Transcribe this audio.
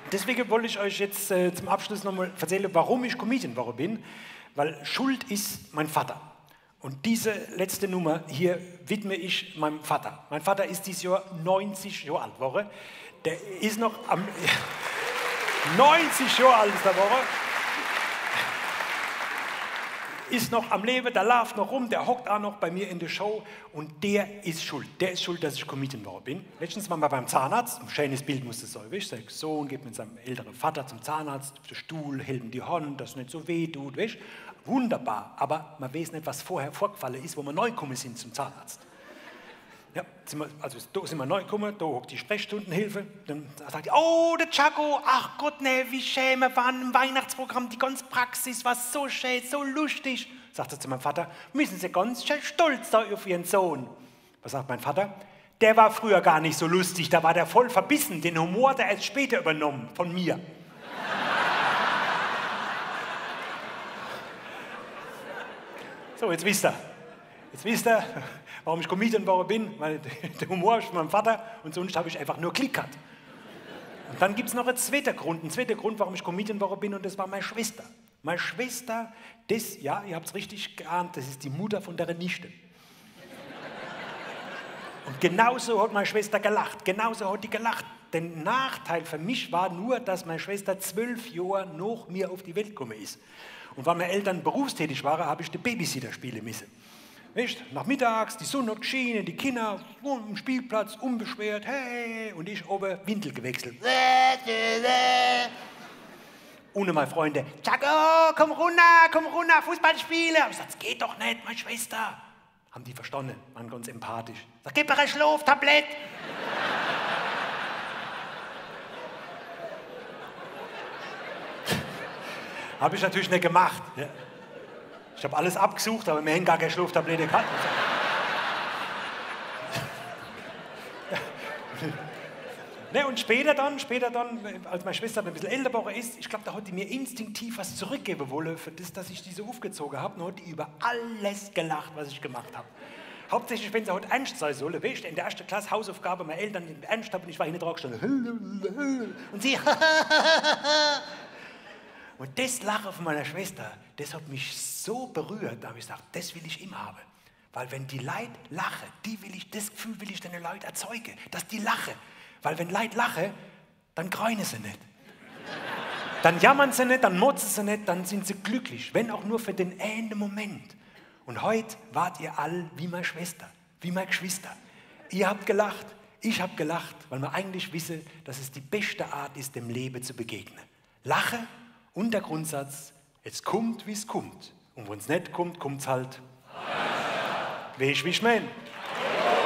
Deswegen wollte ich euch jetzt zum Abschluss nochmal erzählen, warum ich Comedian geworden bin. Weil schuld ist mein Vater. Und diese letzte Nummer hier widme ich meinem Vater. Mein Vater ist dieses Jahr 90 Jahre alt geworden. Der ist noch am... 90 Jahre alt ist der Woche. Ist noch am Leben, der läuft noch rum, der hockt auch noch bei mir in der Show und der ist schuld. Der ist schuld, dass ich Comedian geworden bin. Letztens waren wir beim Zahnarzt, ein schönes Bild muss das sein. Sein Sohn geht mit seinem älteren Vater zum Zahnarzt, auf den Stuhl, hält ihm die Hand, dass es nicht so weh tut. Weißt? Wunderbar, aber man weiß nicht, was vorher vorgefallen ist, wo wir neu gekommen sind zum Zahnarzt. Ja, also da sind wir neu gekommen, da hockt die Sprechstundenhilfe, dann sagt die, oh, der Chaco, ach Gott, ne, wie schön, wir waren im Weihnachtsprogramm, die ganze Praxis war so schön, so lustig. Sagt sie zu meinem Vater, müssen Sie ganz schön stolz sein auf Ihren Sohn. Was sagt mein Vater? Der war früher gar nicht so lustig, da war der voll verbissen, den Humor hat er erst später übernommen, von mir. So, jetzt wisst ihr. Jetzt wisst ihr, warum ich Comedian geworden bin, weil der Humor ist von meinem Vater und sonst habe ich einfach nur Klick gehabt. Und dann gibt es noch einen zweiten Grund, warum ich Comedian geworden bin und das war meine Schwester. Meine Schwester, das, ja, ihr habt es richtig geahnt, das ist die Mutter von der Nichte. Und genauso hat meine Schwester gelacht, genauso hat die gelacht. Der Nachteil für mich war nur, dass meine Schwester 12 Jahre nach mir auf die Welt gekommen ist. Und weil meine Eltern berufstätig waren, habe ich den Babysitter spielen müssen. Weißt, nachmittags, die Sonne hat geschienen, die Kinder am Spielplatz unbeschwert, hey, und ich oben Windel gewechselt. Ohne meine Freunde, Chaco, komm runter, Fußball spielen. Ich sag, das geht doch nicht, meine Schwester. Haben die verstanden, waren ganz empathisch. Sag, gib mir ein Schlaftablett. Habe ich natürlich nicht gemacht. Ja. Ich habe alles abgesucht, aber mir hängen gar keine Schlaftablette gehabt. Ne, und später dann, als meine Schwester ein bisschen älter geworden ist, ich glaube, da hat die mir instinktiv was zurückgeben wollen, für das, dass ich die so aufgezogen habe. Und hat die über alles gelacht, was ich gemacht habe. Hauptsächlich, wenn sie heute ernst sein soll, weißt du, in der ersten Klasse Hausaufgabe, meine Eltern ernst haben und ich war hinten drauf gestanden. Und sie... Und das Lachen von meiner Schwester, das hat mich so berührt, da habe ich gesagt, das will ich immer haben. Weil wenn die Leute lachen, das Gefühl will ich den Leuten erzeugen, dass die lachen. Weil wenn Leute lachen, dann gräunen sie nicht. Dann jammern sie nicht, dann motzen sie nicht, dann sind sie glücklich. Wenn auch nur für den einen Moment. Und heute wart ihr alle wie meine Schwester, wie meine Geschwister. Ihr habt gelacht, ich habe gelacht, weil wir eigentlich wissen, dass es die beste Art ist, dem Leben zu begegnen. Lachen. Und der Grundsatz, es kommt, wie es kommt. Und wenn es nicht kommt, kommt es halt. Weißt du, wie ich meine?